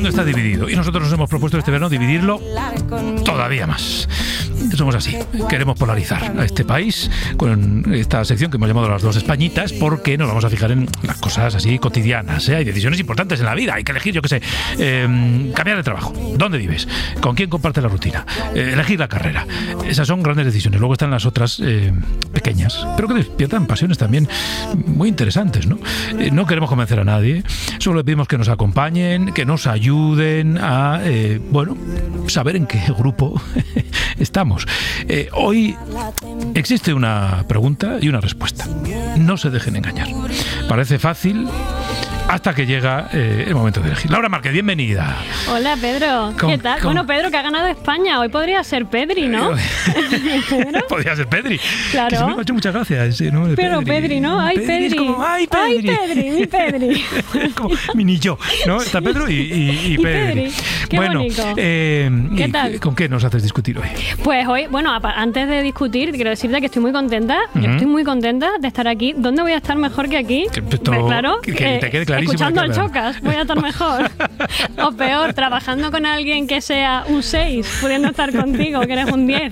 mundo está dividido y nosotros nos hemos propuesto este verano dividirlo todavía más. Somos así, queremos polarizar a este país con esta sección que hemos llamado Las Dos Españitas, porque nos vamos a fijar en las cosas así cotidianas, ¿eh? Hay decisiones importantes en la vida, hay que elegir, yo qué sé, cambiar de trabajo, dónde vives, con quién compartes la rutina, elegir la carrera. Esas son grandes decisiones. Luego están las otras pequeñas, pero que despiertan pasiones también muy interesantes, ¿no? No queremos convencer a nadie, solo le pedimos que nos acompañen, que nos ayuden a, saber en qué grupo estamos. Hoy existe una pregunta y una respuesta. No se dejen engañar. Parece fácil hasta que llega el momento de elegir. Laura Márquez, bienvenida. Hola, Pedro. ¿Qué tal? Bueno, Pedro, que ha ganado España. Hoy podría ser Pedri, ¿no? ¿Pedro? Podría ser Pedri. Claro. Que se me ha hecho muchas gracias ese nombre de Pero Pedri, ¿no? ¡Ay, Pedri! Es como, ¡ay, Pedri! ¡Ay, Pedri! ¡Mi Pedri! Es como mi niño, ¿no? Está Pedro y Pedri. Qué bonito. ¿Qué tal? ¿Con qué nos haces discutir hoy? Pues hoy, antes de discutir, quiero decirte que estoy muy contenta. Yo estoy muy contenta de estar aquí. ¿Dónde voy a estar mejor que aquí? Claro. Que te quede clarísimo. Escuchando al Chocas, voy a estar mejor. O peor, trabajando con alguien que sea un 6, pudiendo estar contigo, que eres un 10.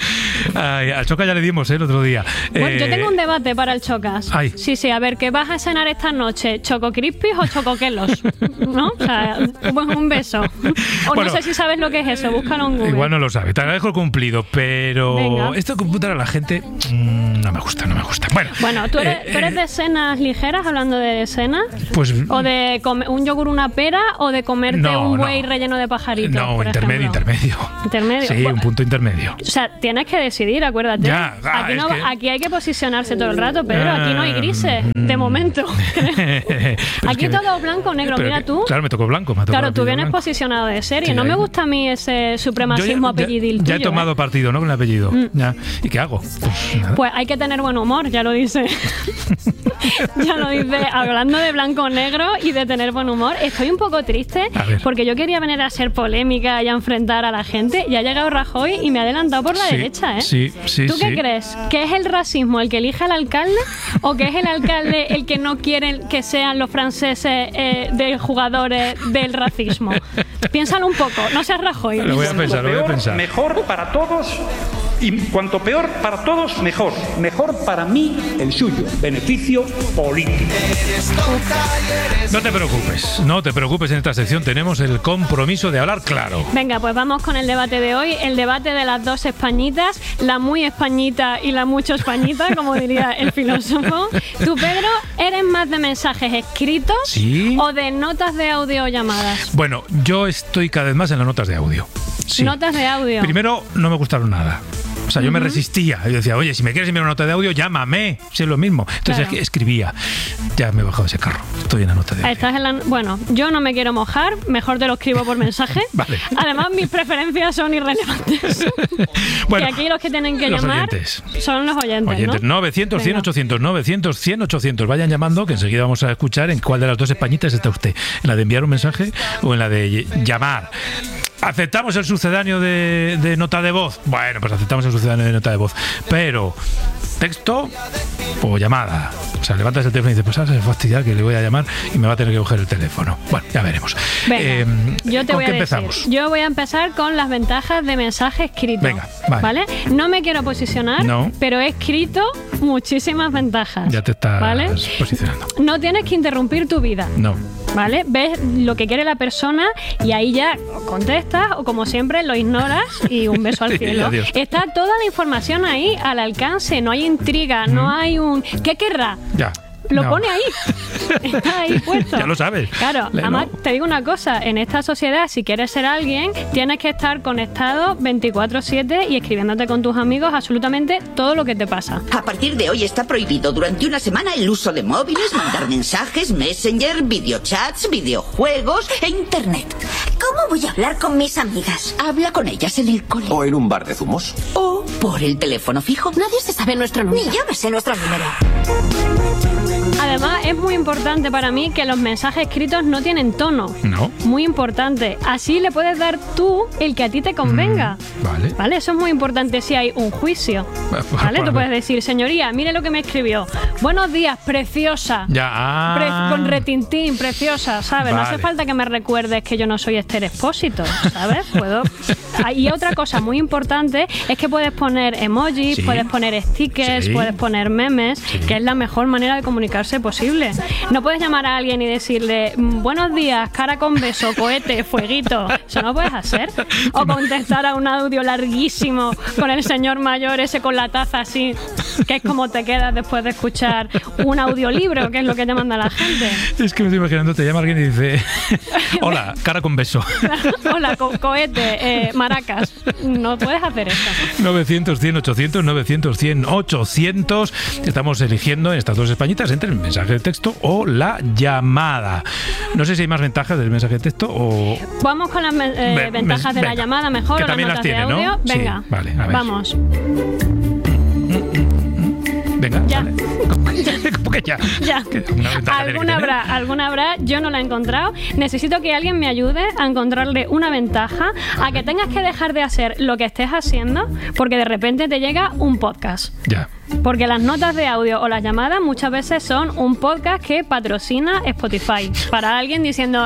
Ay, al Chocas ya le dimos el otro día. Bueno, yo tengo un debate para el Chocas. Ay. Sí, a ver, ¿qué vas a cenar esta noche? ¿Choco Crispies o Choco Quelos? ¿No? O sea, un beso. O bueno, no sé si sabes lo que es eso, búscalo en Google. Igual no lo sabe, te agradezco el cumplido, pero venga. Esto de computar a la gente no me gusta. Bueno, ¿tú eres de cenas ligeras, hablando de cenas? Pues... ¿O de comer un yogur, una pera, o de comerte un buey relleno de pajaritos? No, por intermedio. ¿Intermedio? Sí, un punto intermedio. O sea, tienes que decidir, acuérdate. Ya, aquí hay que posicionarse todo el rato, Pedro. Aquí no hay grises, de momento. Aquí todo blanco o negro. Mira tú. Claro, me tocó blanco. Claro, tú vienes posicionado de serie. Sí, no me gusta a mí ese supremacismo apellidil tuyo. Ya he tomado partido, ¿no? Con el apellido. Ya. ¿Y qué hago? Pues hay que tener buen humor, ya lo dice. Ya lo dice. Hablando de blanco o negro y de tener buen humor, estoy un poco triste porque yo quería venir a ser polémica y a enfrentar a la gente, y ha llegado Rajoy y me ha adelantado por la derecha, ¿eh? Sí. ¿Tú qué crees? ¿Que es el racismo el que elige al alcalde o que es el alcalde el que no quiere que sean los franceses de jugadores del racismo? Piénsalo un poco, no seas Rajoy. Lo voy a pensar. Mejor para todos, y cuanto peor para todos, mejor. Mejor para mí, el suyo. Beneficio político. No te preocupes, en esta sección tenemos el compromiso de hablar claro. Venga, pues vamos con el debate de hoy, el debate de las dos Españitas, la muy españita y la mucho españita, como diría el filósofo. Tú, Pedro, ¿eres más de mensajes escritos o de notas de audio o llamadas? Bueno, yo estoy cada vez más en las notas de audio. Sí. Notas de audio. Primero, no me gustaron nada. O sea, yo me resistía. Yo decía, oye, si me quieres enviar una nota de audio, llámame. Si es lo mismo. Entonces escribía. Ya me he bajado de ese carro. Estoy en la nota de audio. Bueno, yo no me quiero mojar. Mejor te lo escribo por mensaje. Vale. Además, mis preferencias son irrelevantes. Bueno, que aquí los que tienen que llamar son los oyentes, ¿no? 900, 100, 800, 900, 100, 800. Vayan llamando, que enseguida vamos a escuchar en cuál de las dos Españitas está usted. ¿En la de enviar un mensaje o en la de llamar? ¿Aceptamos el sucedáneo de nota de voz? Bueno, pues aceptamos el sucedáneo de nota de voz. Pero, ¿texto o llamada? O sea, levantas el teléfono y dices, pues vas a fastidiar que le voy a llamar y me va a tener que coger el teléfono. Bueno, ya veremos. Venga, yo te voy a decir. Empezamos? Yo voy a empezar con las ventajas de mensaje escrito. Venga, ¿vale? No me quiero posicionar, pero he escrito muchísimas ventajas. Ya te estás posicionando. No tienes que interrumpir tu vida. No. ¿Vale? Ves lo que quiere la persona y ahí ya contestas, o como siempre lo ignoras y un beso al cielo. Adiós. Está toda la información ahí al alcance, no hay intriga, no hay un ¿qué querrá? Ya. Lo pone ahí. Está ahí puesto. Ya lo sabes. Claro, además te digo una cosa, en esta sociedad, si quieres ser alguien, tienes que estar conectado 24/7 y escribiéndote con tus amigos absolutamente todo lo que te pasa. A partir de hoy está prohibido durante una semana el uso de móviles, mandar mensajes, Messenger, videochats, videojuegos e internet. ¿Cómo voy a hablar con mis amigas? Habla con ellas en el cole. O en un bar de zumos. O por el teléfono fijo. Nadie se sabe nuestro número. Ni yo me sé nuestro número. Además, es muy importante para mí que los mensajes escritos no tienen tono. No. Muy importante. Así le puedes dar tú el que a ti te convenga. Vale. Eso es muy importante si hay un juicio. Vale. Tú puedes decir, señoría, mire lo que me escribió. Buenos días, preciosa. Ya. Con retintín, preciosa, ¿sabes? Vale. No hace falta que me recuerdes que yo no soy Esther Expósito, ¿sabes? Y otra cosa muy importante es que puedes poner emojis, puedes poner stickers, puedes poner memes, que es la mejor manera de comunicarse posible. No puedes llamar a alguien y decirle buenos días, cara con beso, cohete, fueguito. Eso no puedes hacer. O contestar a un audio larguísimo con el señor mayor ese con la taza así, que es como te quedas después de escuchar un audiolibro, que es lo que te manda la gente. Es que me estoy imaginando, te llama alguien y dice hola, cara con beso. Hola, cohete, maracas. No puedes hacer eso. 900, 100, 800, 900, 100, 800. Estamos eligiendo en estas dos españitas entre el mensaje de texto o la llamada. No sé si hay más ventajas del mensaje de texto o... Vamos con las ventajas de la llamada mejor, que o las también notas las tiene, de audio. ¿no? Venga, sí, vale, a ver. Vamos. Venga, ya. Vale. ¿Cómo que ya? Ya. Alguna habrá, yo no la he encontrado. Necesito que alguien me ayude a encontrarle una ventaja a que tengas que dejar de hacer lo que estés haciendo porque de repente te llega un podcast. Ya. Porque las notas de audio o las llamadas muchas veces son un podcast que patrocina Spotify. Para alguien diciendo,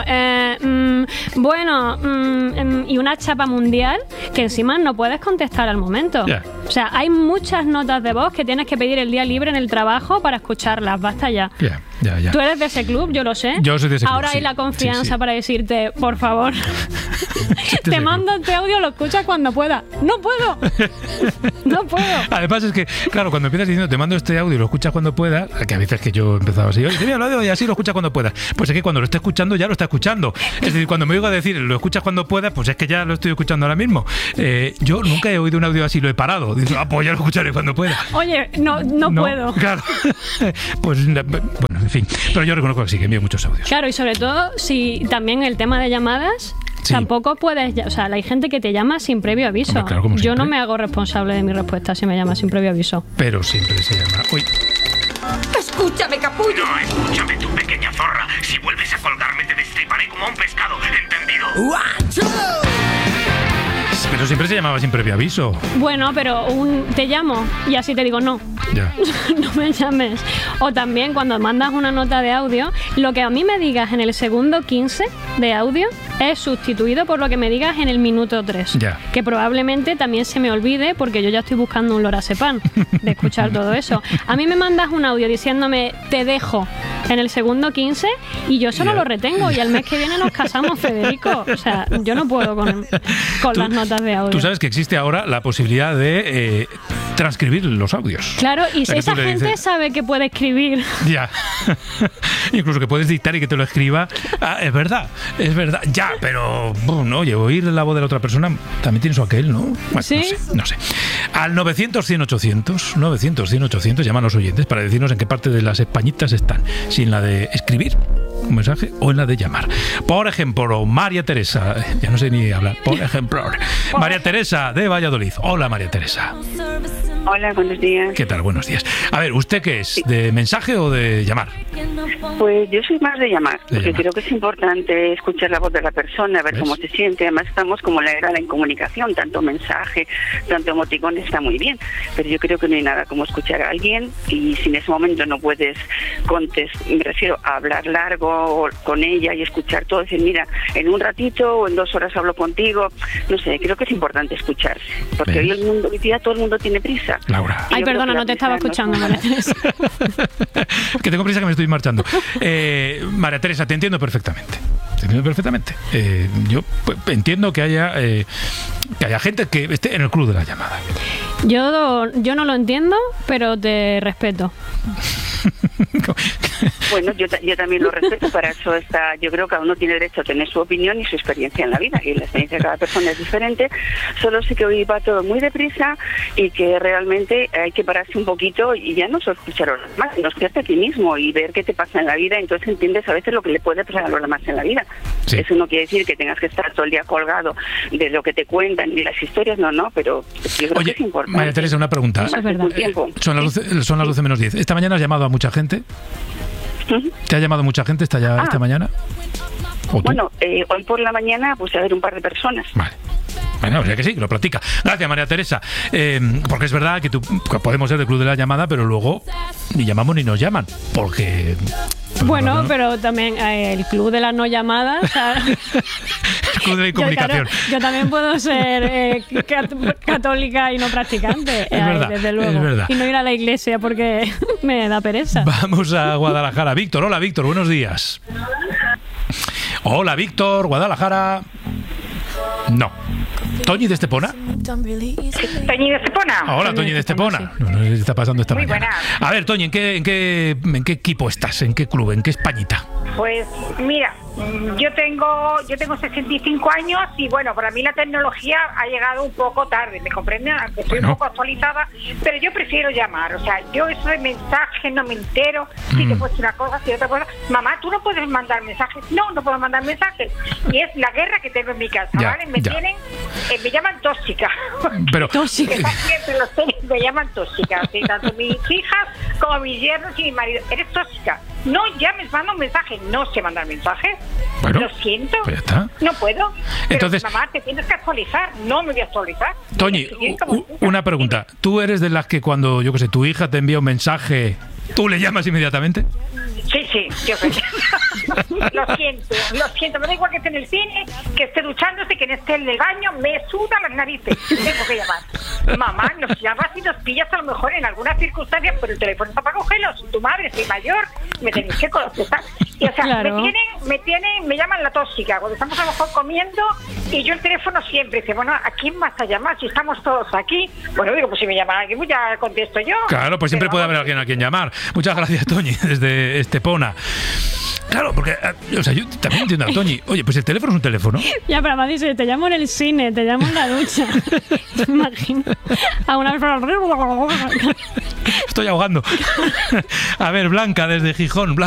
y una chapa mundial que encima no puedes contestar al momento. Yeah. O sea, hay muchas notas de voz que tienes que pedir el día libre en el trabajo para escucharlas. Basta ya. Yeah. Ya. Tú eres de ese club, yo lo sé. Yo soy de ese club. Ahora hay la confianza para decirte, por favor, te mando este audio, lo escuchas cuando pueda. ¡No puedo! ¡No puedo! Además es que, claro, cuando empiezas diciendo te mando este audio y lo escuchas cuando puedas, que a veces que yo empezaba así, oye, te voy a hablar y así lo escuchas cuando puedas. Pues es que cuando lo esté escuchando ya lo está escuchando. Es decir, cuando me oigo a decir lo escuchas cuando puedas, pues es que ya lo estoy escuchando ahora mismo. Yo nunca he oído un audio así, lo he parado. Digo, pues ya lo escucharé cuando pueda. Oye, no puedo. Claro. Pues, bueno, en fin. Pero yo reconozco que sí, que envío muchos audios. Claro, y sobre todo, si también el tema de llamadas... Sí. Tampoco puedes, o sea, hay gente que te llama sin previo aviso. Hombre, claro, yo no me hago responsable de mi respuesta si me llama sin previo aviso. Pero siempre se llama. Uy. Escúchame, capullo. No, escúchame, tu pequeña zorra. Si vuelves a colgarme te destriparé como un pescado, ¿entendido? Pero siempre se llamaba sin previo aviso. Bueno, pero te llamo y así te digo no. Ya. No me llames. O también cuando mandas una nota de audio, lo que a mí me digas en el segundo 15 de audio es sustituido por lo que me digas en el minuto 3. Ya. Que probablemente también se me olvide porque yo ya estoy buscando un lorazepam de escuchar todo eso. A mí me mandas un audio diciéndome te dejo en el segundo 15 y yo solo lo retengo y el mes que viene nos casamos, Federico. O sea, yo no puedo con las notas de audio. Tú sabes que existe ahora la posibilidad de transcribir los audios. Claro, y si esa gente sabe que puede escribir. Ya. Incluso que puedes dictar y que te lo escriba. Es verdad. Ya, pero no, oír la voz de la otra persona también tiene su aquel, ¿no? Bueno, ¿sí? No sé. Al 900 100 800, 900 100 800, llaman los oyentes para decirnos en qué parte de las españitas están. Si en la de escribir un mensaje o en la de llamar. Por ejemplo, María Teresa, ya no sé ni hablar. Por ejemplo, María Teresa de Valladolid. Hola, María Teresa. Hola, buenos días. ¿Qué tal? Buenos días. A ver, ¿usted qué es? ¿De mensaje o de llamar? Pues yo soy más de llamar, porque creo que es importante escuchar la voz de la persona, ver cómo se siente. Además estamos como la era de la incomunicación, tanto mensaje, tanto emoticón está muy bien, pero yo creo que no hay nada como escuchar a alguien y si en ese momento no puedes me refiero a hablar largo con ella y escuchar todo, decir, mira, en un ratito o en 2 horas hablo contigo, no sé, creo que es importante escucharse, porque hoy hoy día todo el mundo tiene prisa. Laura. Ay, perdona, no te estaba escuchando, María Teresa. Que tengo prisa, que me estoy marchando. María Teresa, te entiendo perfectamente. Yo entiendo que haya gente que esté en el club de la llamada. Yo no lo entiendo, pero te respeto. Bueno, yo también lo respeto, para eso está, yo creo que cada uno tiene derecho a tener su opinión y su experiencia en la vida, y la experiencia de cada persona es diferente, solo sé que hoy va todo muy deprisa y que realmente hay que pararse un poquito y ya no solo escuchar a los demás, sino escucharte a ti mismo y ver qué te pasa en la vida, entonces entiendes a veces lo que le puede pasar a los demás en la vida. Sí. Eso no quiere decir que tengas que estar todo el día colgado de lo que te cuentan y las historias, no, pero yo creo que es importante. María Teresa, una pregunta. Eso es verdad. Son las 12 menos 10. ¿Esta mañana has llamado a mucha gente? ¿Te ha llamado mucha gente esta mañana? Bueno, hoy por la mañana puse a ver un par de personas. Vale. Bueno, o sea que sí, que lo practica. Gracias, María Teresa. Porque es verdad que podemos ser del club de la llamada, pero luego ni llamamos ni nos llaman. Porque... Bueno, no. Pero también el club de las no llamadas. El club de la incomunicación. Claro, yo también puedo ser católica y no practicante. Es verdad, desde luego. Es verdad. Y no ir a la iglesia porque me da pereza. Vamos a Guadalajara. Víctor, hola Víctor, buenos días. Hola Víctor, Guadalajara. No. ¿Toñi de Estepona? ¿Toñi de Estepona? Hola, Toñi de Estepona. Sí. No sé qué está pasando esta mañana. Muy buena. A ver, Toñi, ¿en qué equipo estás? ¿En qué club? ¿En qué Españita? Pues mira, yo tengo 65 años y bueno, para mí la tecnología ha llegado un poco tarde, ¿me comprenden? Aunque estoy un poco actualizada, pero yo prefiero llamar, o sea, yo eso de mensajes no me entero, si te puedo decir una cosa, si otra cosa, mamá, tú no puedes mandar mensajes, no puedo mandar mensajes, y es la guerra que tengo en mi casa, ¿vale? Me llaman tóxica, pero tóxica, siempre los tenis me llaman tóxica, ¿sí? Tanto mis hijas como mis yernos y mi marido, eres tóxica, no llames, manda un mensaje, no sé mandar mensajes. Bueno, lo siento, pues ya está. No puedo. Entonces, pero, mamá, te tienes que actualizar. No me voy a actualizar. Toñi, una pregunta. ¿Tú eres de las que cuando, yo qué sé, tu hija te envía un mensaje, tú le llamas inmediatamente? Sí, yo sé. Lo siento. Me da igual que esté en el cine, que esté duchándose, que esté en el baño, me suda las narices. Tengo que llamar. Mamá, nos llamas y nos pillas a lo mejor en algunas circunstancias, pero el teléfono está para cogerlo. Soy tu madre, soy mayor, me tenéis que contestar. Y, o sea, claro. me llaman la tóxica. Cuando estamos a lo mejor comiendo y yo el teléfono siempre dice, bueno, ¿a quién vas a llamar? Si estamos todos aquí. Bueno, digo, pues si me llama alguien, pues ya contesto yo. Claro, pues siempre puede haber alguien a quien llamar. Muchas gracias, Toñi, desde Estepona. Claro, porque, o sea, yo también entiendo a Toñi. Oye, pues el teléfono es un teléfono. Ya, pero además dice, te llamo en el cine, te llamo en la ducha. ¿Te imaginas? A una... Estoy ahogando. A ver, Blanca, desde Gijón.